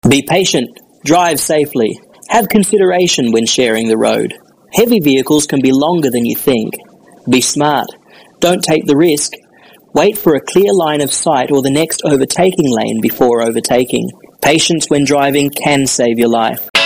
Be patient, drive safely, have consideration when sharing the road. Heavy vehicles can be longer than you think. Be smart, don't take the risk. Wait for a clear line of sight or the next overtaking lane before overtaking. Patience when driving can save your life.